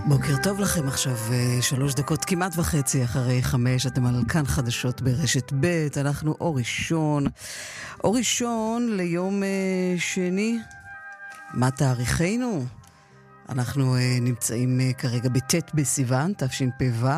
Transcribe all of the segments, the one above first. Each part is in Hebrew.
בוקר טוב לכם עכשיו, 3 דקות כמעט וחצי אחרי 5, אתם על כאן חדשות ברשת ב', אנחנו אור ראשון ליום שני. מה תאריכנו? אנחנו נמצאים כרגע בט' בסיוון, תשפ"ו,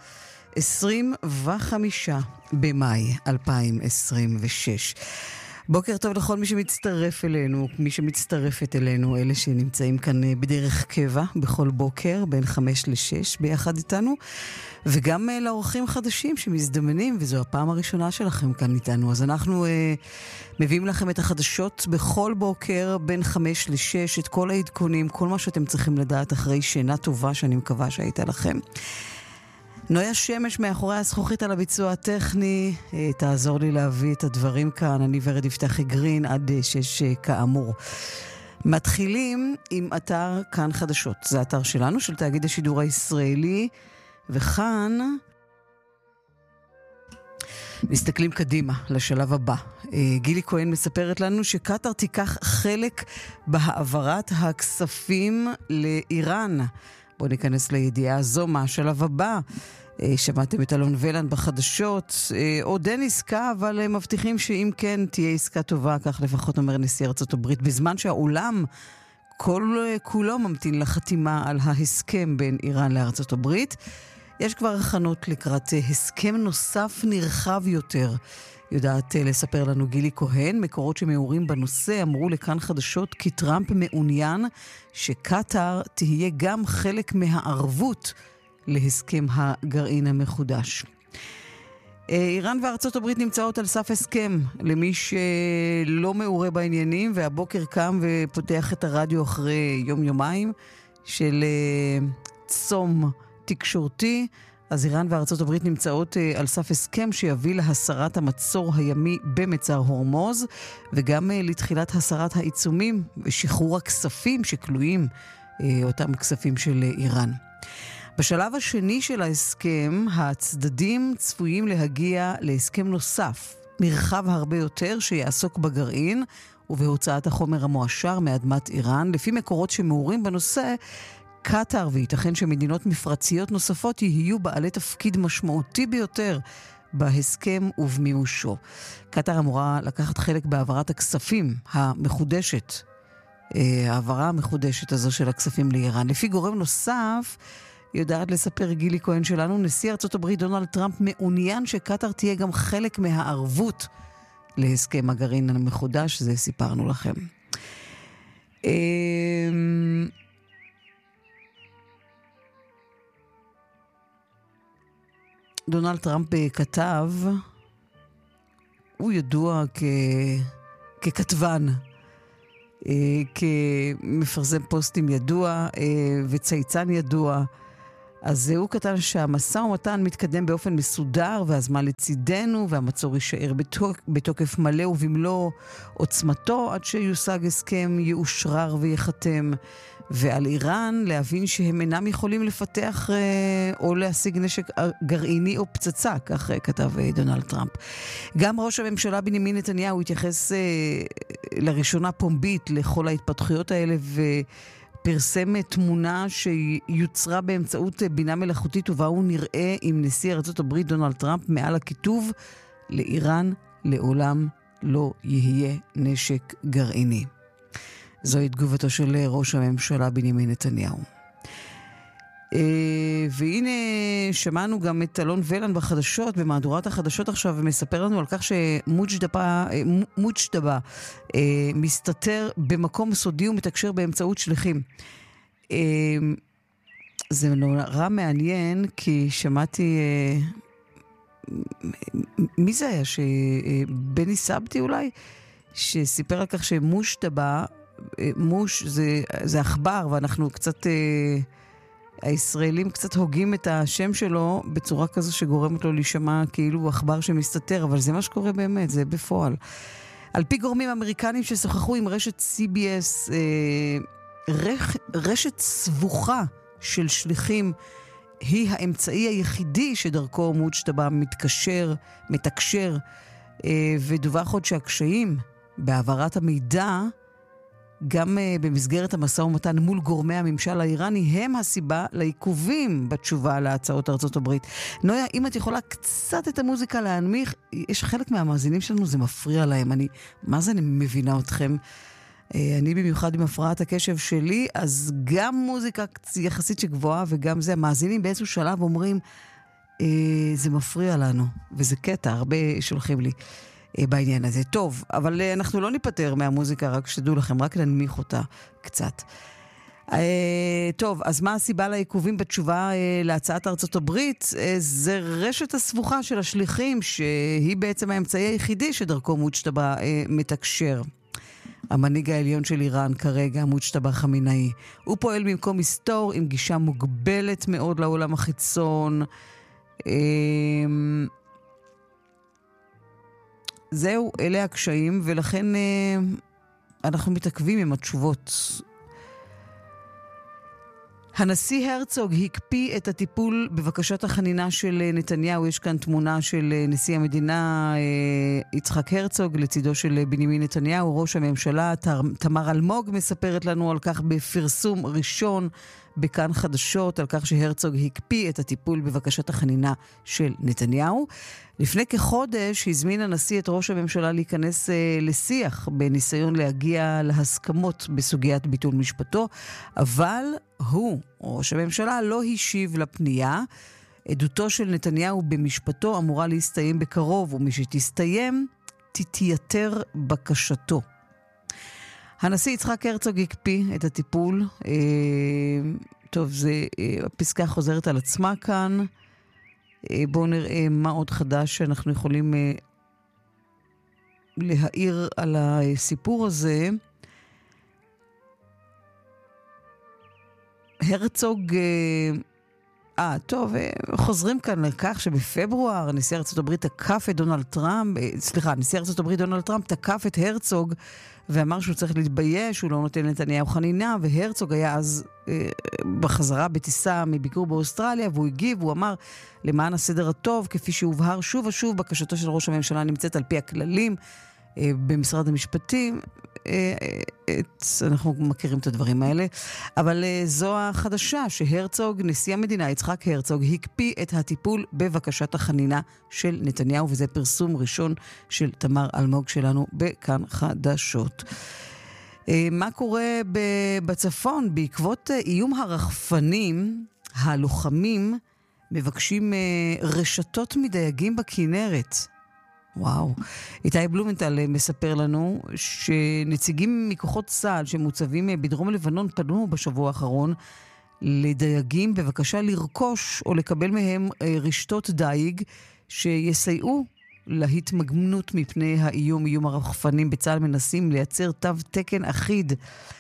25 במאי 2026. בוקר טוב לכל מי שמצטרף אלינו, מי שמצטרפת אלינו, אלה שנמצאים כאן בדרך קבע, בכל בוקר, בין 5 ל-6 ביחד איתנו, וגם לאורחים חדשים שמזדמנים, וזו הפעם הראשונה שלכם כאן איתנו. אז אנחנו מביאים לכם את החדשות בכל בוקר, בין 5 ל-6, את כל העדכונים, כל מה שאתם צריכים לדעת אחרי שינה טובה, שאני מקווה שהייתה לכם. נויה שמש מאחורי הזכוכית על הביצוע הטכני, תעזור לי להביא את הדברים כאן, אני ורד יפתחי גרין עד 6 כאמור. מתחילים עם אתר כאן חדשות, זה אתר שלנו, של תאגיד השידור הישראלי, וכאן מסתכלים קדימה לשלב הבא. גילי כהן מספרת לנו שקטר תיקח חלק בהעברת הכספים לאיראן. בואו ניכנס לידיעה הזו, מה השלב הבא? שמעתם את אלון ולן בחדשות, עוד אין עסקה, אבל מבטיחים שאם כן תהיה עסקה טובה, כך לפחות אומר נשיא ארצות הברית, בזמן שהעולם כולו ממתין לחתימה על ההסכם בין איראן לארצות הברית. יש כבר הכנות לקראת הסכם נוסף נרחב יותר. יודעת לספר לנו גילי כהן, מקורות שמעורים בנושא אמרו לכאן חדשות כי טראמפ מעוניין שקטר תהיה גם חלק מהערבות להסכם הגרעין המחודש. איראן וארצות הברית נמצאות על סף הסכם למי שלא מעורה בעניינים, והבוקר קם ופותח את הרדיו אחרי יום-יומיים של צום תקשורתי. אז איראן וארצות הברית נמצאות על סף הסכם שיביא להסרת המצור הימי במצר הורמוז, וגם לתחילת הסרת העיצומים ושחרור הכספים שכלואים, אותם כספים של איראן. בשלב השני של ההסכם, הצדדים צפויים להגיע להסכם נוסף, נרחב הרבה יותר, שיעסוק בגרעין ובהוצאת החומר המועשר מאדמת איראן. לפי מקורות שמעורים בנושא, קטר וייתכן שמדינות מפרציות נוספות יהיו בעלי תפקיד משמעותי ביותר בהסכם ובמימושו. קטר אמורה לקחת חלק בהעברת הכספים המחודשת, העברה המחודשת הזו של הכספים לאיראן. לפי גורם נוסף, יודעת לספר גילי כהן שלנו, נשיא ארצות הברית דונלד טראמפ מעוניין שקטר תהיה גם חלק מהערבות להסכם הגרעין המחודש, זה סיפרנו לכם. דונלד טראמפ כתב, הוא ידוע ככתבן, כמפרסם פוסטים ידוע וצייצן ידוע. אז הוא כתב שהמשא ומתן מתקדם באופן מסודר והזמן לצידנו, והמצור יישאר בתוקף מלא ובמלוא עוצמתו עד שיושג הסכם יאושרר ויחתם. ועל איראן להבין שהם אינם יכולים לפתח או להשיג נשק גרעיני או פצצה, כך כתב דונלד טראמפ. גם ראש הממשלה בנימין נתניהו התייחס לראשונה פומבית לכל ההתפתחויות האלה, ופרסם תמונה שיוצרה באמצעות בינה מלאכותית, ובה הוא נראה עם נשיא ארצות הברית דונלד טראמפ מעל הכיתוב, לאיראן לעולם לא יהיה נשק גרעיני. זוהי תגובתו של ראש הממשלה בנימין נתניהו. והנה שמענו גם את אלון ולן בחדשות, במהדורת החדשות עכשיו, ומספר לנו על כך שמוג'תבא מסתתר במקום סודי ומתקשר באמצעות שליחים. זה נורא מעניין, כי שמעתי, מי זה היה? בני סבתי אולי? שסיפר על כך שמוג'תבא, מוש זה אכבר, ואנחנו קצת, הישראלים קצת הוגים את השם שלו בצורה כזו שגורמת לו להישמע כאילו אכבר שמסתתר, אבל זה מה שקורה באמת, זה בפועל. על פי גורמים אמריקנים ששוחחו עם רשת CBS, רשת סבוכה של שליחים היא האמצעי היחידי שדרכו מוג'תבא מתקשר, ודווח עוד שהקשיים בהעברת המידע גם במסגרת המשא ומתן מול גורמי הממשל האיראני, הם הסיבה לעיכובים בתשובה להצעות ארצות הברית. נויה, אם את יכולה קצת את המוזיקה להנמיך, יש חלק מהמאזינים שלנו, זה מפריע להם. אני מבינה אתכם. אני במיוחד עם הפרעת הקשב שלי, אז גם מוזיקה יחסית שגבוהה, וגם זה, המאזינים באיזשהו שלב אומרים, זה מפריע לנו, וזה קטע, הרבה שולחים לי בעניין הזה. טוב, אבל אנחנו לא ניפטר מהמוזיקה, רק שתדעו לכם, רק ננמיך אותה קצת. טוב, אז מה הסיבה לעיכובים בתשובה להצעת ארצות הברית? זה רשת הסבוכה של השליחים, שהיא בעצם האמצעי היחידי שדרכו מוג'תבא מתקשר. המנהיג העליון של איראן כרגע, מוג'תבא חמינאי. הוא פועל במקום מסתור עם גישה מוגבלת מאוד לעולם החיצון. זהו, אלה הקשיים, ולכן אנחנו מתעכבים עם התשובות. הנשיא הרצוג הקפיא את הטיפול בבקשת החנינה של נתניהו. יש כאן תמונה של נשיא המדינה יצחק הרצוג לצידו של בנימין נתניהו. ראש הממשלה תמר אלמוג מספרת לנו על כך בפרסום ראשון בכאן חדשות, על כך שהרצוג הקפיא את הטיפול בבקשת החנינה של נתניהו. לפני כחודש הזמין הנשיא את ראש הממשלה להיכנס לשיח בניסיון להגיע להסכמות בסוגיית ביטול משפטו, אבל הוא, ראש הממשלה, לא השיב לפנייה. עדותו של נתניהו במשפטו אמורה להסתיים בקרוב, ומשתסתיים תתייתר בקשתו. הנשיא יצחק הרצוג הקפיא את הטיפול. טוב, הפסקה חוזרת על עצמה כאן. בואו נראה מה עוד חדש שאנחנו יכולים להעיר על הסיפור הזה. הרצוג, חוזרים כאן לכך שבפברואר נשיא ארצות הברית תקף את נשיא ארצות הברית דונלד טראמפ תקף את הרצוג ואמר שהוא צריך להתבייש, הוא לא נותן לנתניהו חנינה, והרצוג היה אז בחזרה בטיסה מביקור באוסטרליה, והוא הגיב, הוא אמר, למען הסדר הטוב, כפי שהובהר שוב ושוב, בקשתו של ראש הממשלה נמצאת על פי הכללים במשרד המשפטים. אנחנו מכירים את הדברים האלה, אבל זו החדשה שהרצוג, נשיא המדינה יצחק הרצוג, הקפיא את הטיפול בבקשת החנינה של נתניהו, וזה פרסום ראשון של תמר אלמוג שלנו בכאן חדשות. מה קורה בצפון? בעקבות איום הרחפנים, הלוחמים מבקשים רשתות מדייגים בכנרת. וואו. איתי בלומנטל מספר לנו שנציגים מכוחות צה"ל שמוצבים בדרום לבנון פנו בשבוע האחרון לדייגים בבקשה לרכוש או לקבל מהם רשתות דייג שיסייעו להתמגנות מפני איום הרחפנים. בצה"ל מנסים לייצר תו תקן אחיד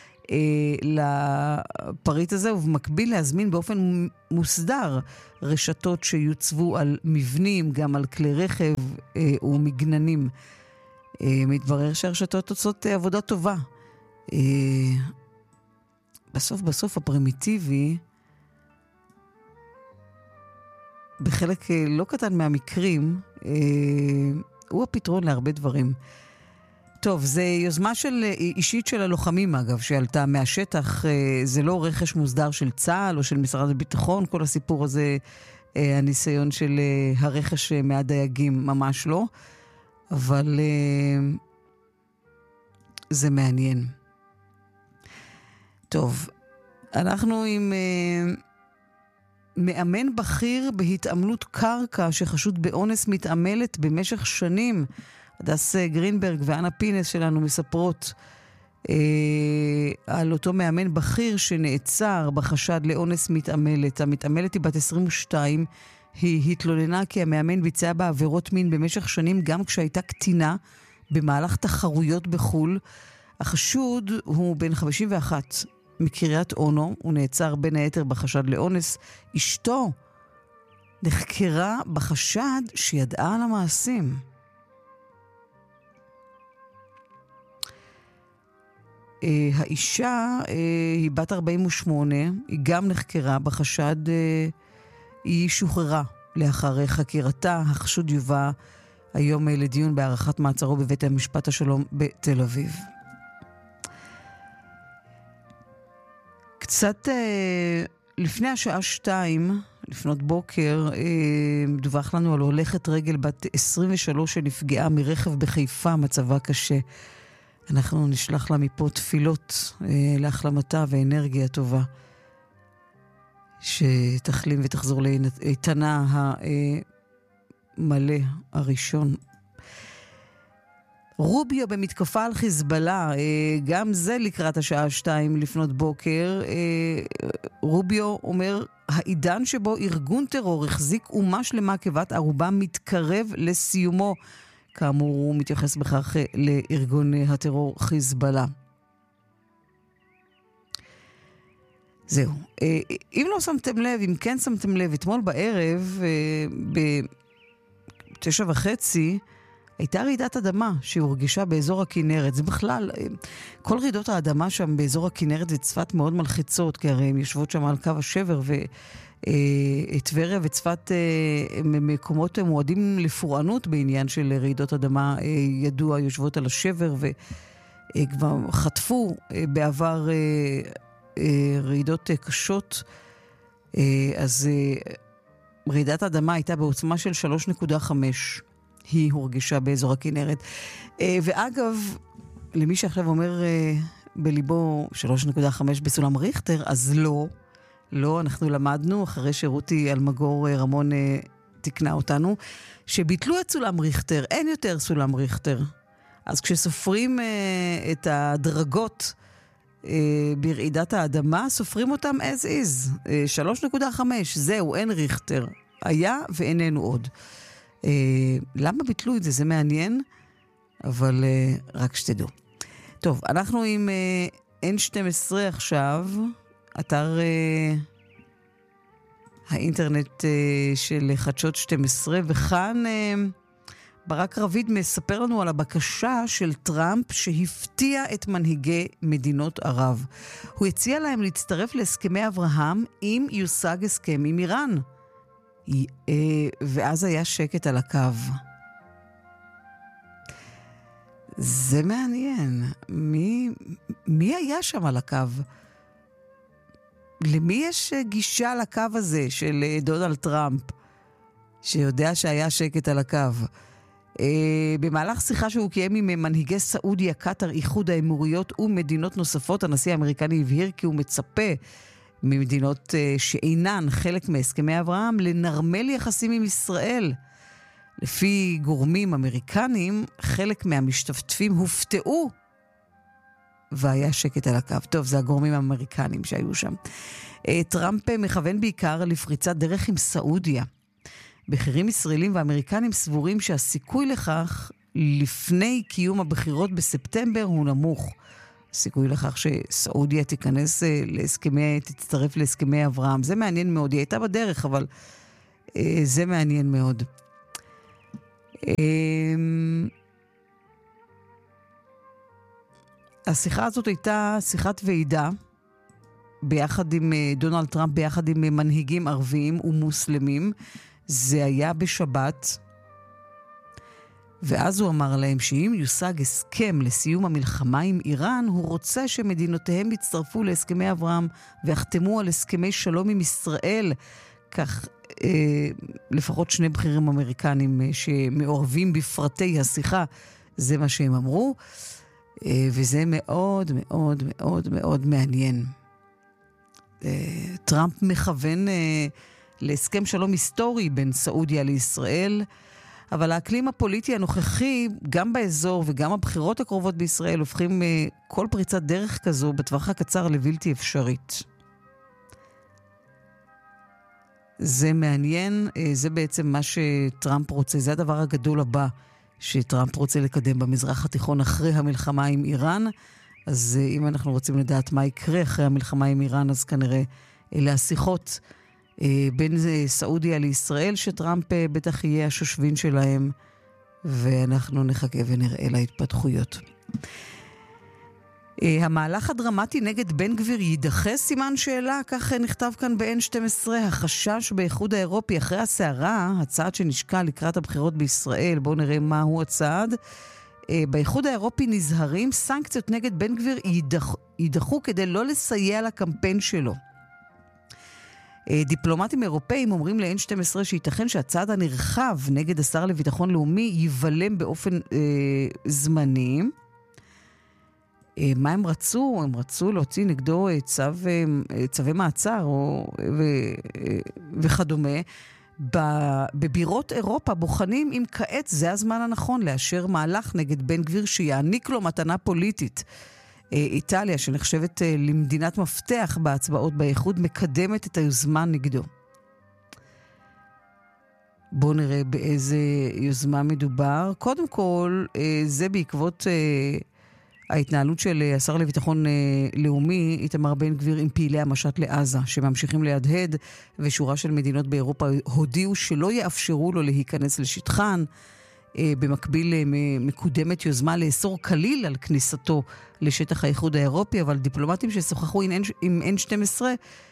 לפריט הזה, ובמקביל להזמין באופן מוסדר רשתות שיוצבו על מבנים, גם על כלי רכב ומגננים. מתברר שהרשתות עושות עבודה טובה. בסוף הפרימיטיבי, בחלק לא קטן מהמקרים, הוא הפתרון להרבה דברים. טוב, זה יוזמה אישית של הלוחמים, אגב, שעלתה מהשטח. זה לא רכש מוסדר של צה"ל או של משרד הביטחון, כל הסיפור הזה, הניסיון של הרכש מהדייגים, ממש לא. אבל זה מעניין. טוב, אנחנו עם מאמן בכיר בהתעמלות קרקע שחשוד באונס מתעמלת במשך שנים. הדס גרינברג ואנה פינס שלנו מספרות על אותו מאמן בכיר שנעצר בחשד לאונס מתעמלת. המתעמלת היא בת 22, היא התלוננה כי המאמן ביצע בה עבירות מין במשך שנים גם כשהייתה קטינה במהלך תחרויות בחול. החשוד הוא בן 51 מקריית אונו, הוא נעצר בין היתר בחשד לאונס. אשתו נחקרה בחשד שידעה על המעשים. האישה היא בת 48, היא גם נחקרה בחשד, היא שוחררה לאחר חקירתה. החשוד יובא היום לדיון בהארכת מעצרו בבית המשפט השלום בתל אביב. קצת לפני השעה 2 לפנות בוקר דווח לנו על הולכת רגל בת 23 שנפגעה מרכב בחיפה, מצבה קשה. אנחנו נשלח לה מפה תפילות להחלמתה ואנרגיה טובה, שתחלים ותחזור לאיתנה המלא הראשון. רוביו במתקפה על חיזבאללה, גם זה לקראת השעה 2 לפנות בוקר. רוביו אומר, העידן שבו ארגון טרור החזיק אומה שלמה כבת ערובה מתקרב לסיומו. כאמור, הוא מתייחס בכך לארגון הטרור חיזבאללה. זהו. אם לא שמתם לב, אם כן שמתם לב, אתמול בערב, ב9:30, הייתה רעידת אדמה שהורגשה באזור הכנרת. זה בכלל, כל רעידות האדמה שם באזור הכנרת וצפת מאוד מלחיצות, כי הרי הם יושבות שם על קו השבר, וטבריה וצפת מקומות מועדים לפורענות בעניין של רעידות אדמה, ידוע, יושבות על השבר, וכבר חטפו בעבר רעידות קשות. אז רעידת האדמה הייתה בעוצמה של 3.5. היא הורגשה באזור הכנרת. ואגב, למי שעכשיו אומר בליבו 3.5 בסולם ריכטר, אז לא, אנחנו למדנו, אחרי שרותי אלמגור רמון תקנה אותנו, שביטלו את סולם ריכטר, אין יותר סולם ריכטר. אז כשסופרים את הדרגות ברעידת האדמה, סופרים אותם as is, 3.5, זהו, אין ריכטר. היה ואיננו עוד. למה ביטלו את זה? זה מעניין, אבל רק שתדעו. טוב, אנחנו עם N12 עכשיו, אתר האינטרנט של חדשות 12, וכאן ברק רביד מספר לנו על הבקשה של טראמפ שהפתיע את מנהיגי מדינות ערב. הוא הציע להם להצטרף להסכמי אברהם אם יושג הסכם עם איראן. ואז היה שקט על הקו. זה מעניין. מי היה שם על הקו? למי יש גישה לקו הזה של דונלד טראמפ, שיודע שהיה שקט על הקו? במהלך שיחה שהוא קיים עם מנהיגי סעודיה, קטר, איחוד האמירויות ומדינות נוספות, הנשיא האמריקני הבהיר כי הוא מצפה ממדינות שאינן חלק מהסכמי אברהם לנרמל יחסים עם ישראל. לפי גורמים אמריקנים, חלק מהמשתתפים הופתעו והיה שקט על הקו. טוב, זה הגורמים האמריקנים שהיו שם. טראמפ מכוון בעיקר לפריצת דרך עם סעודיה. בכירים ישראלים ואמריקנים סבורים שהסיכוי לכך לפני קיום הבחירות בספטמבר הוא נמוך. סיכוי לכך שסעודיה תצטרף להסכמי אברהם. זה מעניין מאוד. היא הייתה בדרך, אבל זה מעניין מאוד. השיחה הזאת הייתה שיחת ועידה ביחד עם דונלד טראמפ, ביחד עם מנהיגים ערביים ומוסלמים. זה היה בשבת. ואז הוא אמר להם שאם יושג הסכם לסיום המלחמה עם איראן, הוא רוצה שמדינותיהם יצטרפו להסכמי אברהם ויחתמו על הסכמי שלום עם ישראל. כך לפחות שני בכירים אמריקנים שמעורבים בפרטי השיחה, זה מה שהם אמרו. וזה מאוד מאוד מאוד מאוד מעניין. טראמפ מכוון להסכם שלום היסטורי בין סעודיה לישראל, אבל האקלים הפוליטי הנוכחי, גם באזור וגם הבחירות הקרובות בישראל, הופכים כל פריצת דרך כזו בטווח הקצר לבלתי אפשרית. זה מעניין, זה בעצם מה שטראמפ רוצה, זה הדבר הגדול הבא שטראמפ רוצה לקדם במזרח התיכון אחרי המלחמה עם איראן. אז אם אנחנו רוצים לדעת מה יקרה אחרי המלחמה עם איראן, אז כנראה אלה השיחות בין סעודיה לישראל, שטראמפ בטח יהיה השושבין שלהם, ואנחנו נחכה ונראה להתפתחויות. המהלך הדרמטי נגד בן גביר יידחה, סימן שאלה, כך נכתב כאן ב-N12, החשש באיחוד האירופי אחרי הסערה, הצעד שנשקל לקראת הבחירות בישראל. בואו נראה מהו הצעד. באיחוד האירופי נזהרים, סנקציות נגד בן גביר יידחו כדי לא לסייע לקמפיין שלו. דיפלומטים אירופאים אומרים ל-N12 שייתכן שהצעד הנרחב נגד השר לביטחון לאומי ייבלם באופן זמני. מה הם רצו? הם רצו להוציא נגדו צווי מעצר וכדומה. בבירות אירופה בוחנים אם כעת זה הזמן הנכון לאשר מהלך נגד בן גביר שיעניק לו מתנה פוליטית. איטליה, שנחשבת למדינת מפתח בהצבעות באיחוד, מקדמת את היוזמה נגדו. בואו נראה באיזה יוזמה מדובר. קודם כל, זה בעקבות ההתנהלות של השר לביטחון לאומי, איתמר בן גביר, עם פעילי המשט לעזה, שממשיכים להדהד, ושורה של מדינות באירופה הודיעו שלא יאפשרו לו להיכנס לשטחן. במקביל מקודמת יוזמה לאסור כליל על כניסתו לשטח האיחוד האירופי, אבל דיפלומטים ששוחחו עם N12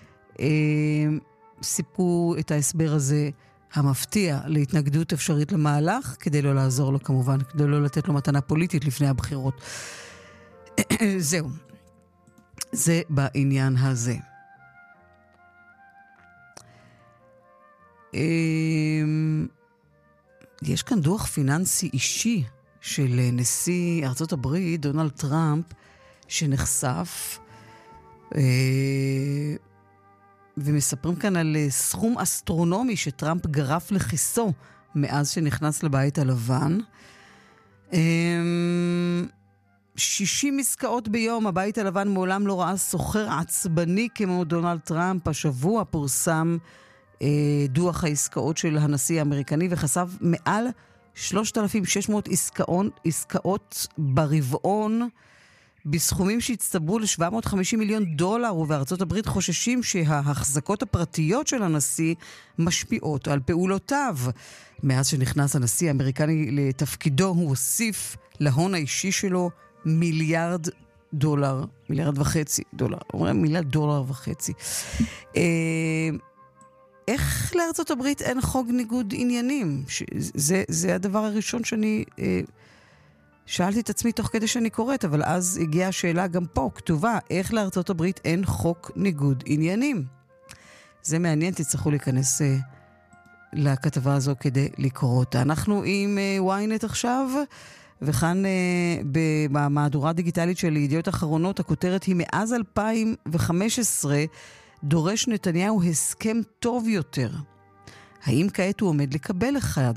סיפקו את ההסבר הזה המפתיע להתנגדות אפשרית למהלך, כדי לא לעזור לו כמובן, כדי לא לתת לו מתנה פוליטית לפני הבחירות. זהו. זה בעניין הזה. יש כאן דוח פיננסי אישי של נשיא ארצות הברית, דונלד טראמפ, שנחשף, ומספרים כאן על סכום אסטרונומי שטראמפ גרף לכיסו מאז שנכנס לבית הלבן. 60 עסקאות ביום, הבית הלבן מעולם לא ראה סוחר עצבני כמו דונלד טראמפ. השבוע פורסם דוח העסקאות של הנשיא האמריקני וחשף מעל 3,600 עסקאות ברבעון בסכומים שהצטברו ל$750 מיליון, ובארצות הברית חוששים שההחזקות הפרטיות של הנשיא משפיעות על פעולותיו. מאז שנכנס הנשיא האמריקני לתפקידו, הוא הוסיף להון האישי שלו $1.5 מיליארד, $1.5 מיליארד. אומרים $1.5 מיליארד. איך לארצות הברית אין חוק ניגוד עניינים? זה הדבר הראשון שאני שאלתי את עצמי תוך כדי שאני קוראת, אבל אז הגיעה השאלה גם פה, כתובה, איך לארצות הברית אין חוק ניגוד עניינים? זה מעניין, תצטרכו להיכנס לכתבה הזו כדי לקרוא אותה. אנחנו עם ynet עכשיו, וכאן במהדורה הדיגיטלית של ידיעות אחרונות, הכותרת היא מאז 2015, דורש נתניהו הסכם טוב יותר. האם כעת הוא עומד לקבל אחד?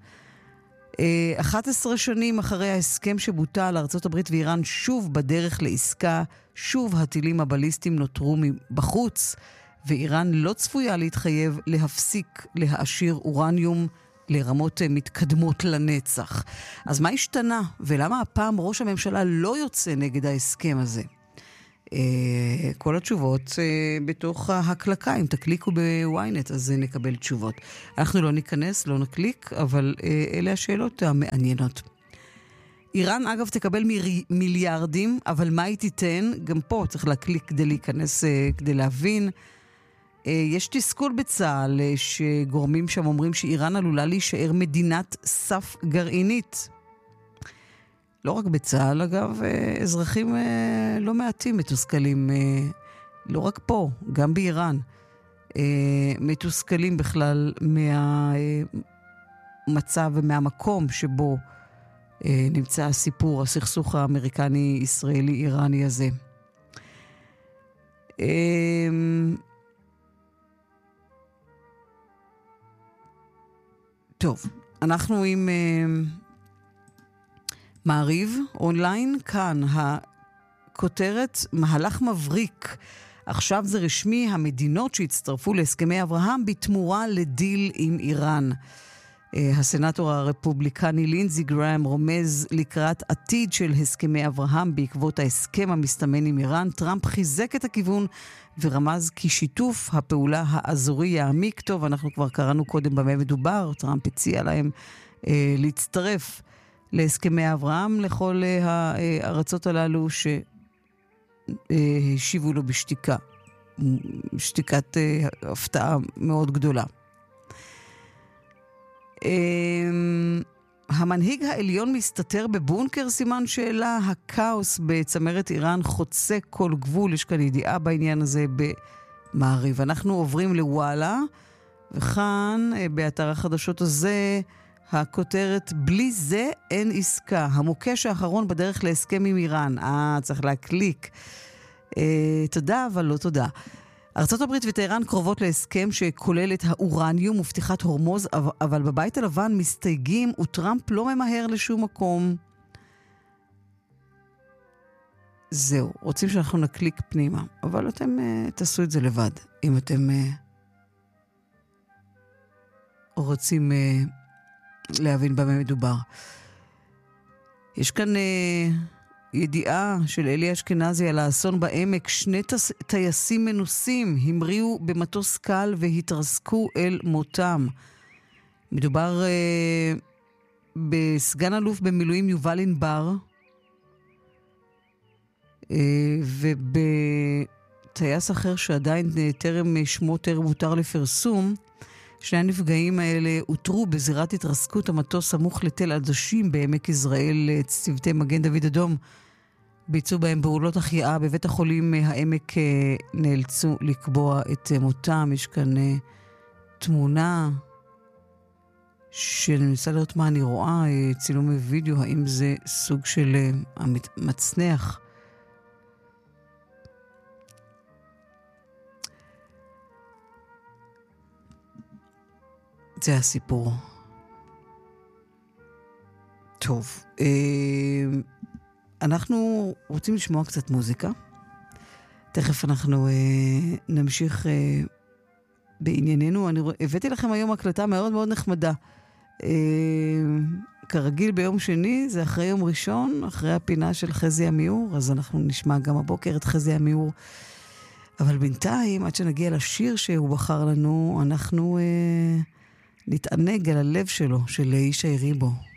11 שנים אחרי ההסכם שבוטל, ארצות הברית ואיראן שוב בדרך לעסקה, שוב הטילים הבליסטיים נותרו בחוץ, ואיראן לא צפויה להתחייב להפסיק להעשיר אורניום לרמות מתקדמות לנצח. אז מה השתנה? ולמה הפעם ראש הממשלה לא יוצא נגד ההסכם הזה? כל התשובות בתוך ההקלקה. אם תקליקו בוויינט אז נקבל תשובות. אנחנו לא ניכנס, לא נקליק, אבל אלה השאלות המעניינות. איראן אגב תקבל מיליארדים, אבל מה היא תיתן? גם פה צריך להקליק כדי להיכנס, כדי להבין. יש תסכול בצה"ל שגורמים שם אומרים שאיראן עלולה להישאר מדינת סף גרעינית. לא רק בצה"ל, אגב, אזרחים לא מעטים מתוסכלים, לא רק פה, גם באיראן, מתוסכלים בכלל מהמצב ומהמקום שבו נמצא הסיפור, הסכסוך האמריקני-ישראלי-איראני הזה. טוב, אנחנו עם מעריב אונליין, כאן הכותרת מהלך מבריק. עכשיו זה רשמי, המדינות שהצטרפו להסכמי אברהם בתמורה לדיל עם איראן. הסנטור הרפובליקני לינזי גראם רומז לקראת עתיד של הסכמי אברהם בעקבות ההסכם המסתמן עם איראן. טראמפ חיזק את הכיוון ורמז כי שיתוף הפעולה האזורי יעמיק. טוב, אנחנו כבר קראנו קודם במה מדובר. טראמפ הציע להם להצטרף להסכמי אברהם לכל הארצות הללו שהשיבו לו בשתיקה. שתיקת הפתעה מאוד גדולה. המנהיג העליון מסתתר בבונקר, סימן שאלה. הכאוס בצמרת איראן חוצה כל גבול. יש כאן ידיעה בעניין הזה במעריב. אנחנו עוברים לוואלה, וכאן באתר החדשות הזה הכותרת: בלי זה אין עסקה. המוקש האחרון בדרך להסכם עם איראן. צריך להקליק. תודה, אבל לא תודה. ארצות הברית וטהרן קרובות להסכם שכולל את האורניום ופתיחת הורמוז, אבל בבית הלבן מסתייגים וטראמפ לא ממהר לשום מקום. זהו, רוצים שאנחנו נקליק פנימה, אבל אתם תעשו את זה לבד, אם אתם רוצים להבין במה מדובר. יש כאן ידיעה של אלי אשכנזי על האסון בעמק. 2 טייסים מנוסים המריאו במטוס קל והתרסקו אל מותם. מדובר בסגן אלוף במילואים יובל ענבר, ובטייס אחר שעדיין שמו טרם הותר לפרסום. 2 הנפגעים האלה אותרו בזירת התרסקות המטוס סמוך לתל עדשים בעמק יזרעאל. צוותי מגן דוד אדום ביצעו בהם פעולות החייאה. בבית החולים העמק נאלצו לקבוע את מותם. יש כאן תמונה שאני מנסה לראות מה אני רואה, צילומי וידאו, האם זה סוג של מצנח. זה הסיפור. טוב, אנחנו רוצים לשמוע קצת מוזיקה. תכף אנחנו נמשיך בענייננו. אני הבאתי לכם היום הקלטה מאוד מאוד נחמדה. כרגיל ביום שני, זה אחרי יום ראשון, אחרי הפינה של חזי המיור, אז אנחנו נשמע גם הבוקר את חזי המיור. אבל בינתיים, עד שנגיע לשיר שהוא בחר לנו, אנחנו נתענג על הלב שלו, של ישי ריבו.